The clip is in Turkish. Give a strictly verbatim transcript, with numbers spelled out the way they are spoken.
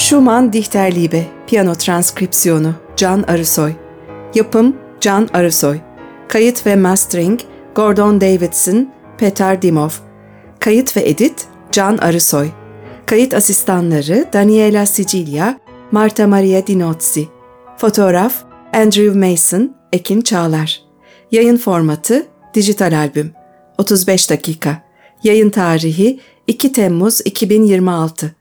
Schumann Dichterliebe, piyano transkripsiyonu Can Arısoy. Yapım Can Arısoy. Kayıt ve mastering Gordon Davidson, Petar Dimov. Kayıt ve edit Can Arısoy. Kayıt asistanları Daniela Sicilia, Marta Maria Dinozzi. Fotoğraf Andrew Mason, Ekin Çağlar. Yayın formatı dijital albüm. otuz beş dakika. Yayın tarihi iki Temmuz iki bin yirmi altı.